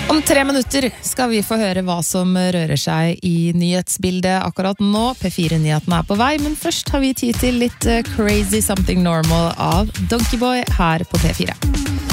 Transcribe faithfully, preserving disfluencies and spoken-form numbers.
Om tre minutter skal vi få høre hva som rører seg i nyhetsbildet akkurat nå. P fire-nyhetene er på vei, men først har vi tid til litt Crazy Something Normal av Donkeyboy her på P fire.